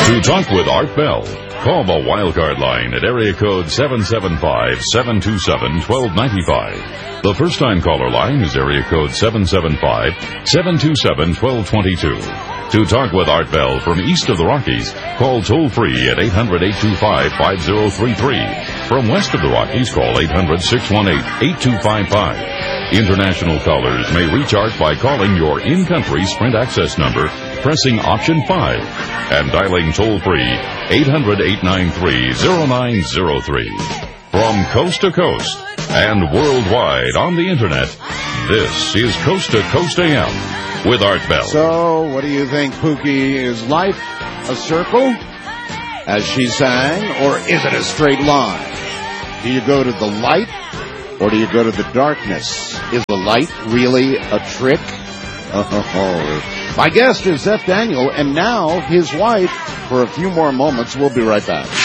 To talk with Art Bell, call the Wildcard line at area code 775-727-1295. The first-time caller line is area code 775-727-1222. To talk with Art Bell from east of the Rockies, call toll-free at 800-825-5033. From west of the Rockies, call 800-618-8255. International callers may reach Art by calling your in-country Sprint access number, pressing option 5, and dialing toll-free 800-893-0903. From coast to coast and worldwide on the Internet, this is Coast to Coast AM with Art Bell. So, what do you think, Pookie? Is life a circle, as she sang, or is it a straight line? Do you go to the light, or do you go to the darkness? Is the light really a trick? My guest is Zeph Daniel, and now his wife. For a few more moments, we'll be right back.